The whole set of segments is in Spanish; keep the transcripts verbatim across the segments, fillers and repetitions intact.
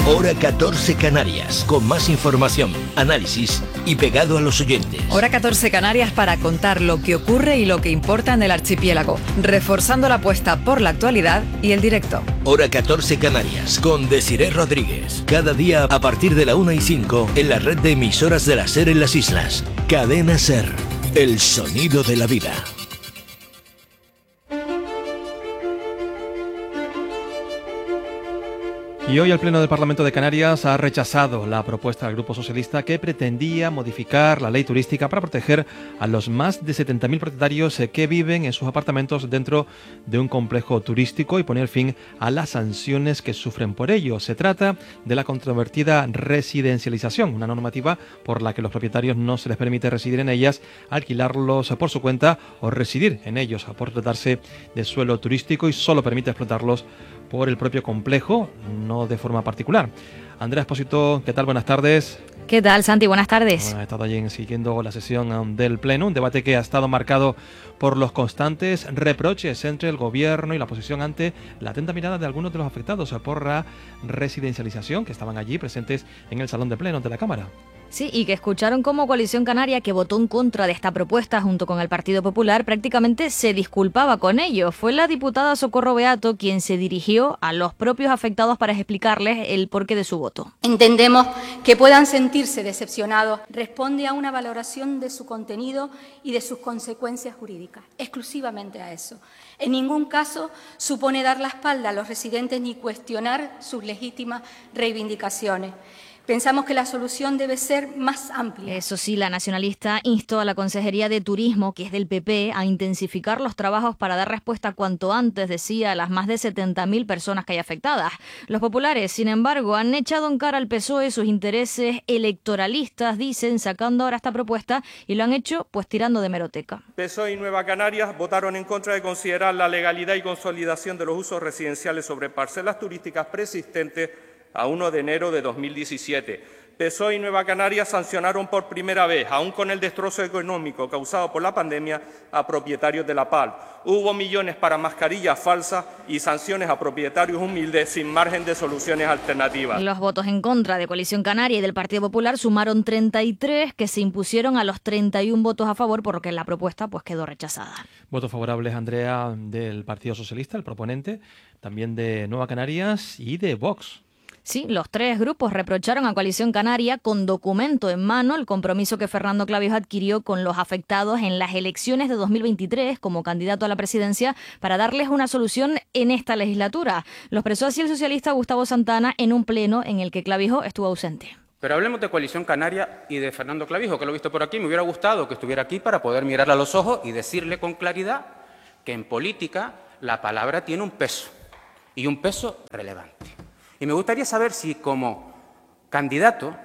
Hora catorce Canarias, con más información, análisis y pegado a los oyentes. Hora catorce Canarias para contar lo que ocurre y lo que importa en el archipiélago, reforzando la apuesta por la actualidad y el directo. Hora catorce Canarias, con Desiré Rodríguez. Cada día a partir de la una y cinco en la red de emisoras de la SER en las islas. Cadena SER, el sonido de la vida. Y hoy el Pleno del Parlamento de Canarias ha rechazado la propuesta del Grupo Socialista que pretendía modificar la ley turística para proteger a los más de setenta mil propietarios que viven en sus apartamentos dentro de un complejo turístico y poner fin a las sanciones que sufren por ello. Se trata de la controvertida residencialización, una normativa por la que los propietarios no se les permite residir en ellas, alquilarlos por su cuenta o residir en ellos por tratarse de suelo turístico y solo permite explotarlos por el propio complejo, no de forma particular. Andrea Espósito, ¿qué tal? Buenas tardes. ¿Qué tal, Santi? Buenas tardes. Bueno, he estado allí siguiendo la sesión del Pleno, un debate que ha estado marcado por los constantes reproches entre el Gobierno y la oposición ante la atenta mirada de algunos de los afectados por la residencialización que estaban allí presentes en el Salón de Plenos de la Cámara. Sí, y que escucharon cómo Coalición Canaria, que votó en contra de esta propuesta junto con el Partido Popular, prácticamente se disculpaba con ellos. Fue la diputada Socorro Beato quien se dirigió a los propios afectados para explicarles el porqué de su voto. Entendemos que puedan sentirse decepcionados. Responde a una valoración de su contenido y de sus consecuencias jurídicas, exclusivamente a eso. En ningún caso supone dar la espalda a los residentes ni cuestionar sus legítimas reivindicaciones. Pensamos que la solución debe ser más amplia. Eso sí, la nacionalista instó a la Consejería de Turismo, que es del P P, a intensificar los trabajos para dar respuesta cuanto antes, decía, a las más de setenta mil personas que hay afectadas. Los populares, sin embargo, han echado en cara al P S O E sus intereses electoralistas, dicen, sacando ahora esta propuesta, y lo han hecho pues tirando de hemeroteca. P S O E y Nueva Canarias votaron en contra de considerar la legalidad y consolidación de los usos residenciales sobre parcelas turísticas preexistentes a primero de enero de dos mil diecisiete. P S O E y Nueva Canarias sancionaron por primera vez, aún con el destrozo económico causado por la pandemia, a propietarios de la P A L. Hubo millones para mascarillas falsas y sanciones a propietarios humildes sin margen de soluciones alternativas. Los votos en contra de Coalición Canaria y del Partido Popular sumaron treinta y tres, que se impusieron a los treinta y uno votos a favor, por lo que la propuesta pues quedó rechazada. Votos favorables, Andrea, del Partido Socialista, el proponente, también de Nueva Canarias y de Vox. Sí, los tres grupos reprocharon a Coalición Canaria, con documento en mano, el compromiso que Fernando Clavijo adquirió con los afectados en las elecciones de dos mil veintitrés como candidato a la presidencia para darles una solución en esta legislatura. Lo expresó así el socialista Gustavo Santana en un pleno en el que Clavijo estuvo ausente. Pero hablemos de Coalición Canaria y de Fernando Clavijo, que lo he visto por aquí. Me hubiera gustado que estuviera aquí para poder mirarle a los ojos y decirle con claridad que en política la palabra tiene un peso, y un peso relevante. Y me gustaría saber si, como candidato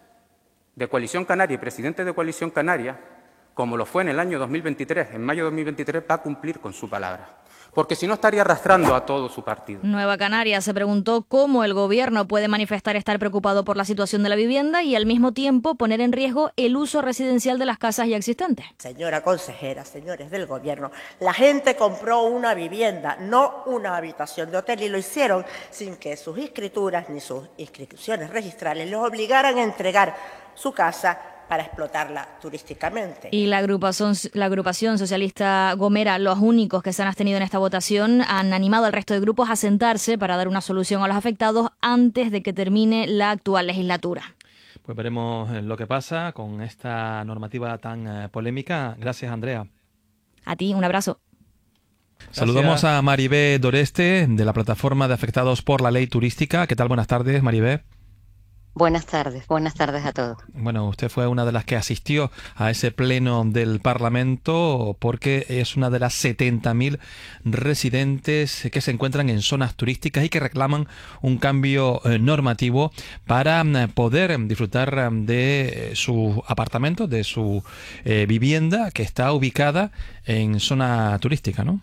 de Coalición Canaria y presidente de Coalición Canaria, como lo fue en el año dos mil veintitrés, en mayo de dos mil veintitrés, va a cumplir con su palabra. Porque si no, estaría arrastrando a todo su partido. Nueva Canarias se preguntó cómo el Gobierno puede manifestar estar preocupado por la situación de la vivienda y al mismo tiempo poner en riesgo el uso residencial de las casas ya existentes. Señora consejera, señores del Gobierno, la gente compró una vivienda, no una habitación de hotel, y lo hicieron sin que sus escrituras ni sus inscripciones registrales les obligaran a entregar su casa para explotarla turísticamente. Y la agrupación, la agrupación socialista Gomera, los únicos que se han abstenido en esta votación, han animado al resto de grupos a sentarse para dar una solución a los afectados antes de que termine la actual legislatura. Pues veremos lo que pasa con esta normativa tan eh, polémica. Gracias, Andrea. A ti, un abrazo. Gracias. Saludamos a Maribé Doreste, de la Plataforma de Afectados por la Ley Turística. ¿Qué tal? Buenas tardes, Maribé. Buenas tardes, buenas tardes a todos. Bueno, usted fue una de las que asistió a ese pleno del Parlamento porque es una de las setenta mil residentes que se encuentran en zonas turísticas y que reclaman un cambio eh, normativo para eh, poder disfrutar de su apartamento, de su eh, vivienda que está ubicada en zona turística, ¿no?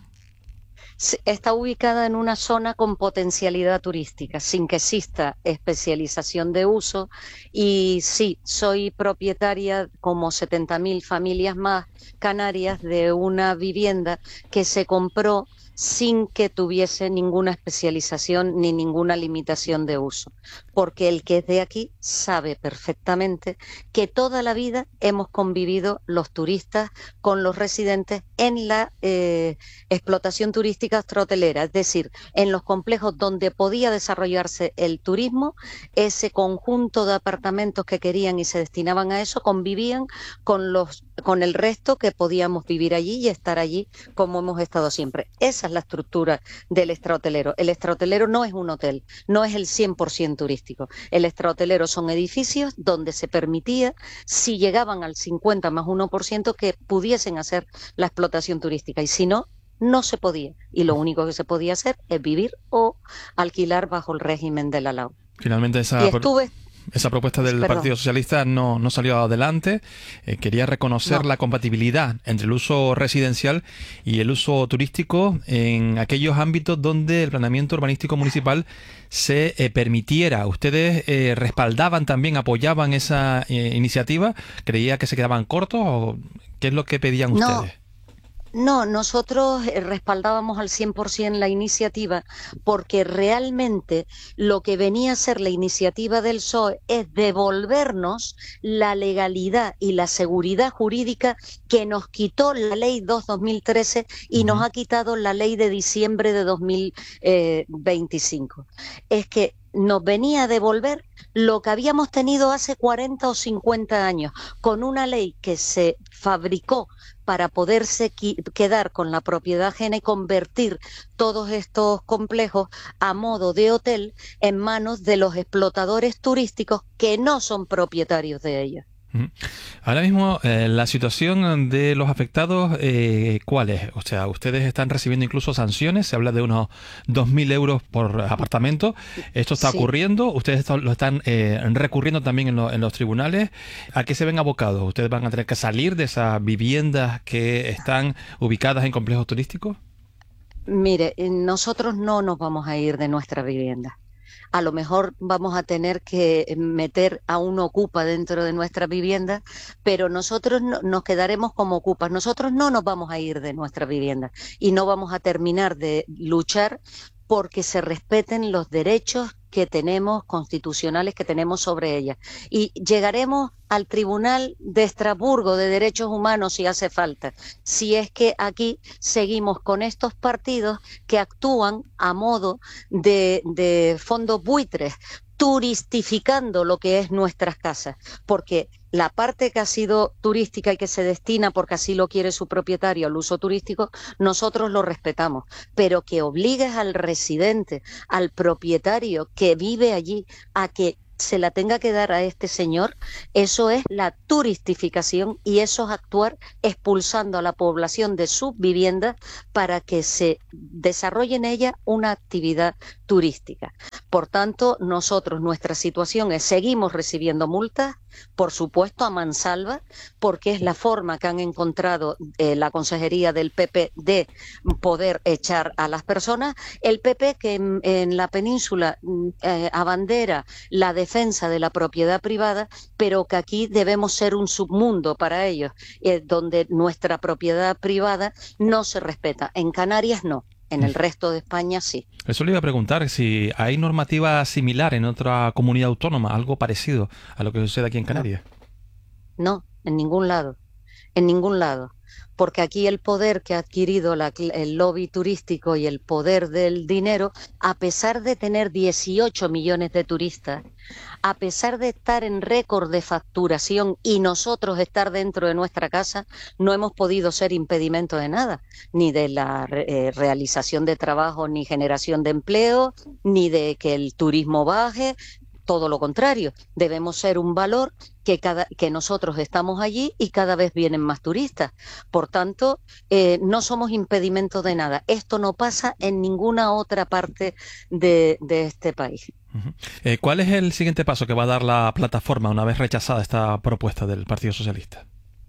Está ubicada en una zona con potencialidad turística, sin que exista especialización de uso. Y sí, soy propietaria, como setenta mil familias más canarias, de una vivienda que se compró sin que tuviese ninguna especialización ni ninguna limitación de uso, porque el que es de aquí sabe perfectamente que toda la vida hemos convivido los turistas con los residentes en la eh, explotación turística extrahotelera, es decir, en los complejos donde podía desarrollarse el turismo, ese conjunto de apartamentos que querían y se destinaban a eso convivían con los con el resto que podíamos vivir allí y estar allí como hemos estado siempre. Esa es la estructura del extrahotelero. El extrahotelero no es un hotel, no es el cien por ciento turístico. El extrahotelero son edificios donde se permitía, si llegaban al cincuenta más uno por ciento, que pudiesen hacer la explotación turística, y si no, no se podía. Y lo único que se podía hacer es vivir o alquilar bajo el régimen de la L A U. Finalmente esa... Y estuve... Esa propuesta del Perdón. Partido Socialista no, no salió adelante. Eh, quería reconocer No. la compatibilidad entre el uso residencial y el uso turístico en aquellos ámbitos donde el planeamiento urbanístico municipal se eh, permitiera. ¿Ustedes eh, respaldaban también, apoyaban esa eh, iniciativa? ¿Creía que se quedaban cortos o qué es lo que pedían No. ustedes? No, nosotros respaldábamos al cien por ciento la iniciativa porque realmente lo que venía a ser la iniciativa del P S O E es devolvernos la legalidad y la seguridad jurídica que nos quitó la ley dos barra dos mil trece y uh-huh. nos ha quitado la ley de diciembre de dos mil veinticinco. Es que nos venía a devolver lo que habíamos tenido hace cuarenta o cincuenta años, con una ley que se fabricó para poderse quedar con la propiedad ajena y convertir todos estos complejos a modo de hotel en manos de los explotadores turísticos que no son propietarios de ellos. Ahora mismo, eh, la situación de los afectados, eh, ¿cuál es? O sea, ustedes están recibiendo incluso sanciones, se habla de unos dos mil euros por apartamento. ¿Esto está sí. ocurriendo? ¿Ustedes lo están eh, recurriendo también en, lo, en los tribunales? ¿A qué se ven abocados? ¿Ustedes van a tener que salir de esas viviendas que están ubicadas en complejos turísticos? Mire, nosotros no nos vamos a ir de nuestra vivienda. A lo mejor vamos a tener que meter a un ocupa dentro de nuestra vivienda, pero nosotros no, nos quedaremos como ocupas. Nosotros no nos vamos a ir de nuestra vivienda y no vamos a terminar de luchar porque se respeten los derechos que tenemos, constitucionales que tenemos sobre ella. Y llegaremos al Tribunal de Estrasburgo de Derechos Humanos si hace falta, si es que aquí seguimos con estos partidos que actúan a modo de, de fondos buitres, turistificando lo que es nuestras casas, porque la parte que ha sido turística y que se destina porque así lo quiere su propietario al uso turístico, nosotros lo respetamos, pero que obligues al residente, al propietario que vive allí a que se la tenga que dar a este señor, eso es la turistificación y eso es actuar expulsando a la población de sus viviendas para que se desarrolle en ella una actividad turística. Por tanto, nosotros, nuestra situación es, seguimos recibiendo multas, por supuesto a mansalva, porque es la forma que han encontrado eh, la Consejería del P P de poder echar a las personas. El P P que en, en la península eh, abandera la defensa de la propiedad privada, pero que aquí debemos ser un submundo para ellos, eh, donde nuestra propiedad privada no se respeta. En Canarias no. En el resto de España sí. Eso le iba a preguntar, si hay normativa similar en otra comunidad autónoma, algo parecido a lo que sucede aquí en Canarias. No, no, en ningún lado, en ningún lado. Porque aquí el poder que ha adquirido la, el lobby turístico y el poder del dinero, a pesar de tener dieciocho millones de turistas, a pesar de estar en récord de facturación y nosotros estar dentro de nuestra casa, no hemos podido ser impedimento de nada, ni de la eh, realización de trabajo, ni generación de empleo, ni de que el turismo baje. Todo lo contrario, debemos ser un valor que, cada, que nosotros estamos allí y cada vez vienen más turistas. Por tanto, eh, no somos impedimento de nada. Esto no pasa en ninguna otra parte de, de este país. Uh-huh. eh, ¿Cuál es el siguiente paso que va a dar la plataforma una vez rechazada esta propuesta del Partido Socialista?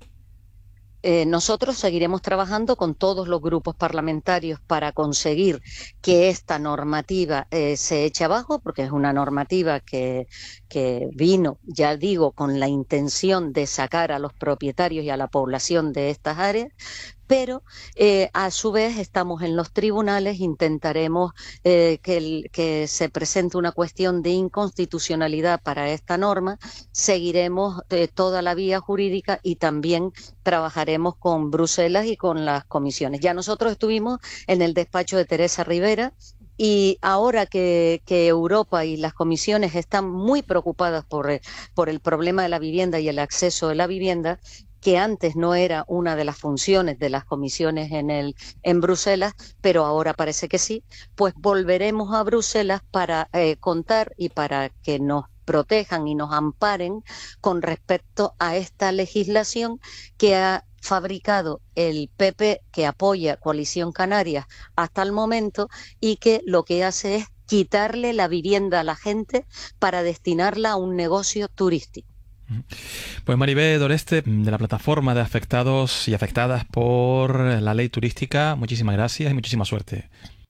Eh, nosotros seguiremos trabajando con todos los grupos parlamentarios para conseguir que esta normativa eh, se eche abajo, porque es una normativa que, que vino, ya digo, con la intención de sacar a los propietarios y a la población de estas áreas, pero eh, a su vez estamos en los tribunales, intentaremos eh, que, el, que se presente una cuestión de inconstitucionalidad para esta norma, seguiremos eh, toda la vía jurídica y también trabajaremos con Bruselas y con las comisiones. Ya nosotros estuvimos en el despacho de Teresa Rivera, y ahora que, que Europa y las comisiones están muy preocupadas por, por el problema de la vivienda y el acceso de la vivienda, que antes no era una de las funciones de las comisiones en, el, en Bruselas, pero ahora parece que sí, pues volveremos a Bruselas para eh, contar y para que nos protejan y nos amparen con respecto a esta legislación que ha fabricado el P P, que apoya Coalición Canarias hasta el momento, y que lo que hace es quitarle la vivienda a la gente para destinarla a un negocio turístico. Pues Maribel Doreste, de la plataforma de afectados y afectadas por la ley turística, muchísimas gracias y muchísima suerte.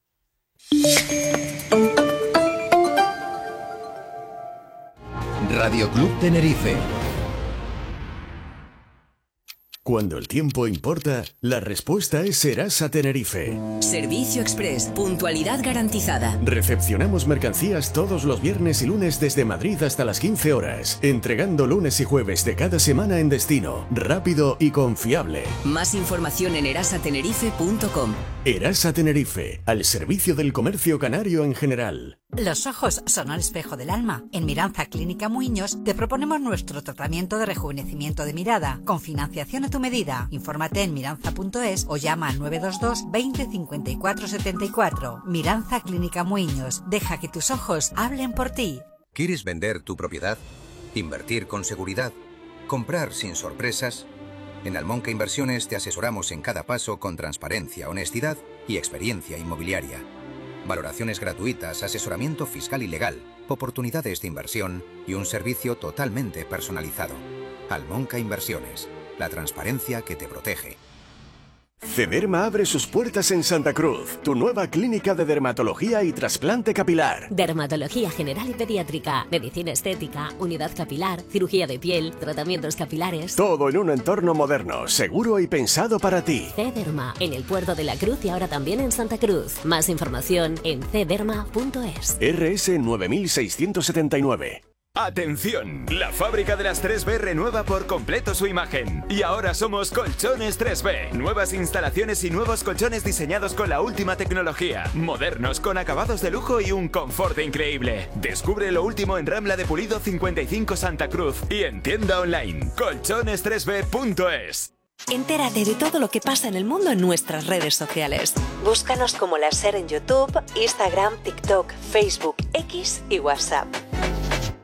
Radio Club Tenerife. Cuando el tiempo importa, la respuesta es Serasa Tenerife. Servicio Express, puntualidad garantizada. Recepcionamos mercancías todos los viernes y lunes desde Madrid hasta las quince horas, entregando lunes y jueves de cada semana en destino, rápido y confiable. Más información en erasa tenerife punto com. Erasa Tenerife, al servicio del comercio canario en general. Los ojos son el espejo del alma. En Miranza Clínica Muiños te proponemos nuestro tratamiento de rejuvenecimiento de mirada, con financiación a tu medida. Infórmate en miranza punto es o llama al nueve dos dos veinte cincuenta y cuatro setenta y cuatro. Miranza Clínica Muiños. Deja que tus ojos hablen por ti. ¿Quieres vender tu propiedad? ¿Invertir con seguridad? ¿Comprar sin sorpresas? En Almonca Inversiones te asesoramos en cada paso con transparencia, honestidad y experiencia inmobiliaria. Valoraciones gratuitas, asesoramiento fiscal y legal, oportunidades de inversión y un servicio totalmente personalizado. Almonca Inversiones, la transparencia que te protege. Cederma abre sus puertas en Santa Cruz, tu nueva clínica de dermatología y trasplante capilar. Dermatología general y pediátrica, medicina estética, unidad capilar, cirugía de piel, tratamientos capilares. Todo en un entorno moderno, seguro y pensado para ti. Cederma, en el Puerto de la Cruz y ahora también en Santa Cruz. Más información en cederma punto es. R S nueve mil seiscientos setenta y nueve. ¡Atención! La fábrica de las tres B renueva por completo su imagen. Y ahora somos Colchones tres B. Nuevas instalaciones y nuevos colchones diseñados con la última tecnología. Modernos, con acabados de lujo y un confort increíble. Descubre lo último en Rambla de Pulido cincuenta y cinco Santa Cruz y en tienda online colchones tres b punto es. Entérate de todo lo que pasa en el mundo en nuestras redes sociales. Búscanos como La Ser en YouTube, Instagram, TikTok, Facebook, X y WhatsApp.